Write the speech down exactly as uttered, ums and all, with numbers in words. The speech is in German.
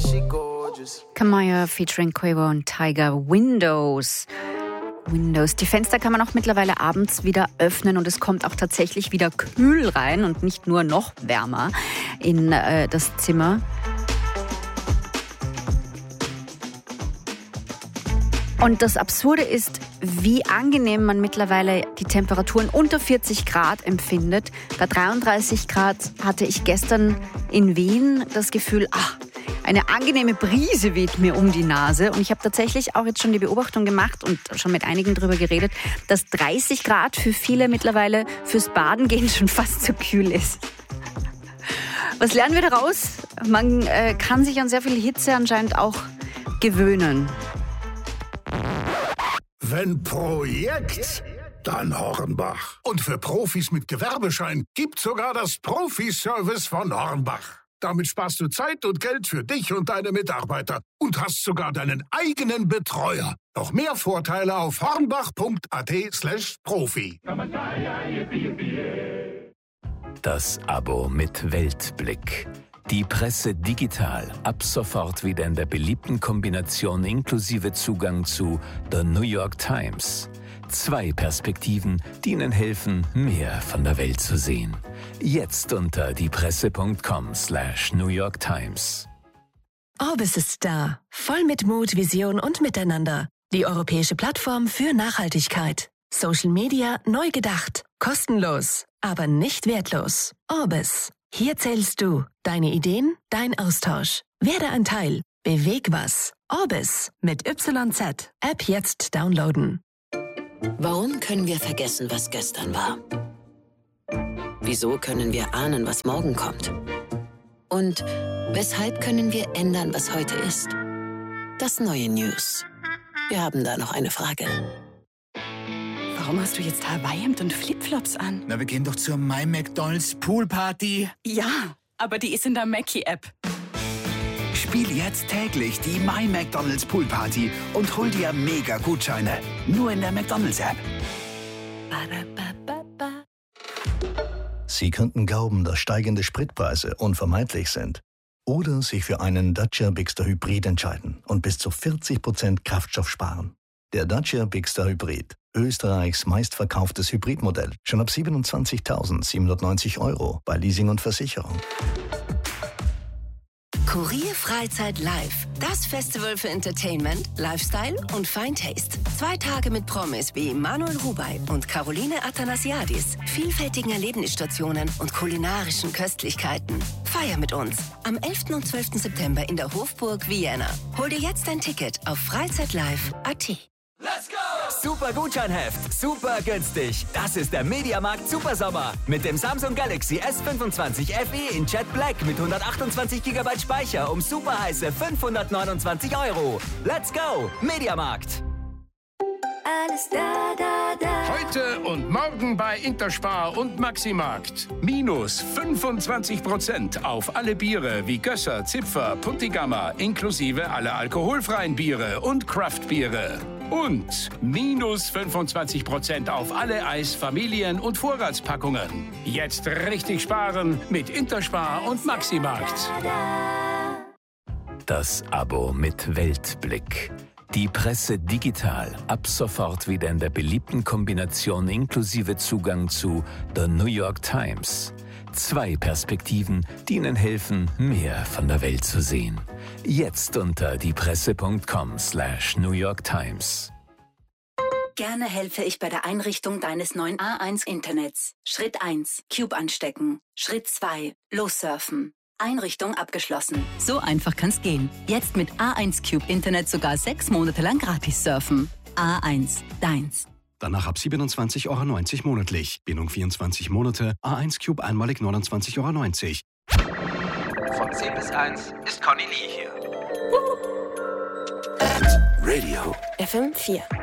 Kamaya featuring Quavo und Tiger, Windows. Windows. Die Fenster kann man auch mittlerweile abends wieder öffnen und es kommt auch tatsächlich wieder kühl rein und nicht nur noch wärmer in äh, das Zimmer. Und das Absurde ist, wie angenehm man mittlerweile die Temperaturen unter vierzig Grad empfindet. Bei dreiunddreißig Grad hatte ich gestern in Wien das Gefühl, ach, eine angenehme Brise weht mir um die Nase. Und ich habe tatsächlich auch jetzt schon die Beobachtung gemacht und schon mit einigen darüber geredet, dass dreißig Grad für viele mittlerweile fürs Baden gehen schon fast zu kühl ist. Was lernen wir daraus? Man äh, kann sich an sehr viel Hitze anscheinend auch gewöhnen. Wenn Projekt, dann Hornbach. Und für Profis mit Gewerbeschein gibt sogar das Profi-Service von Hornbach. Damit sparst du Zeit und Geld für dich und deine Mitarbeiter und hast sogar deinen eigenen Betreuer. Noch mehr Vorteile auf hornbach.at slash Profi. Das Abo mit Weltblick. Die Presse digital, ab sofort wieder in der beliebten Kombination inklusive Zugang zu The New York Times. Zwei Perspektiven, die Ihnen helfen, mehr von der Welt zu sehen. Jetzt unter diepresse.com slash New York Times. Orbis ist da. Voll mit Mut, Vision und Miteinander. Die europäische Plattform für Nachhaltigkeit. Social Media neu gedacht. Kostenlos, aber nicht wertlos. Orbis. Hier zählst du. Deine Ideen, dein Austausch. Werde ein Teil. Beweg was. Orbis mit Y Z. App jetzt downloaden. Warum können wir vergessen, was gestern war? Wieso können wir ahnen, was morgen kommt? Und weshalb können wir ändern, was heute ist? Das neue News. Wir haben da noch eine Frage. Warum hast du jetzt Hawaii-Hemd und Flipflops an? Na, wir gehen doch zur My McDonald's Poolparty. Ja, aber die ist in der Mackie-App. Spiel jetzt täglich die My McDonald's Poolparty und hol dir mega Gutscheine. Nur in der McDonald's-App. Sie könnten glauben, dass steigende Spritpreise unvermeidlich sind. Oder sich für einen Dacia Bigster Hybrid entscheiden und bis zu vierzig Prozent Kraftstoff sparen. Der Dacia Bigster Hybrid, Österreichs meistverkauftes Hybridmodell, schon ab siebenundzwanzigtausendsiebenhundertneunzig Euro bei Leasing und Versicherung. Kurier Freizeit Live. Das Festival für Entertainment, Lifestyle und Fine Taste. Zwei Tage mit Promis wie Manuel Rubey und Caroline Athanasiadis, vielfältigen Erlebnisstationen und kulinarischen Köstlichkeiten. Feier mit uns am elften und zwölften September in der Hofburg Vienna. Hol dir jetzt dein Ticket auf freizeitlive punkt a t. Let's go! Super Gutscheinheft, super günstig. Das ist der Mediamarkt Supersommer. Mit dem Samsung Galaxy S fünfundzwanzig F E in Jet Black mit hundertachtundzwanzig Gigabyte Speicher um super heiße fünfhundertneunundzwanzig Euro. Let's go! Mediamarkt. Alles da, da, da. Heute und morgen bei Interspar und Maximarkt. Minus fünfundzwanzig Prozent auf alle Biere wie Gösser, Zipfer, Puntigammer, inklusive alle alkoholfreien Biere und Craftbiere. Und minus fünfundzwanzig Prozent auf alle Eis-, Familien- und Vorratspackungen. Jetzt richtig sparen mit Interspar und Maximarkt. Das Abo mit Weltblick. Die Presse digital, ab sofort wieder in der beliebten Kombination inklusive Zugang zu The New York Times. Zwei Perspektiven, die Ihnen helfen, mehr von der Welt zu sehen. Jetzt unter diepresse.com slash New York Times. Gerne helfe ich bei der Einrichtung deines neuen A eins Internets. Schritt eins, Cube anstecken. Schritt zwei, lossurfen. Einrichtung abgeschlossen. So einfach kann's gehen. Jetzt mit A eins Cube Internet sogar sechs Monate lang gratis surfen. A eins, deins. Danach ab siebenundzwanzig Euro neunzig monatlich. Bindung vierundzwanzig Monate. A eins Cube einmalig neunundzwanzig Euro neunzig. Von zehn bis eins ist Conny Lee hier. Radio F M vier.